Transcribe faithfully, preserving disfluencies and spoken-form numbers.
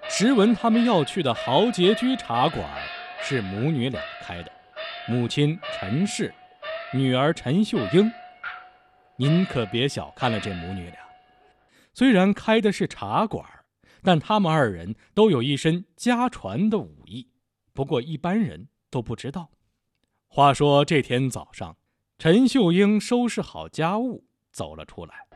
时闻他们要去的豪杰居茶馆是母女俩开的，母亲陈氏，女儿陈秀英。您可别小看了这母女俩，虽然开的是茶馆，但他们二人都有一身家传的武艺，不过一般人都不知道。话说这天早上，陈秀英收拾好家务走了出来，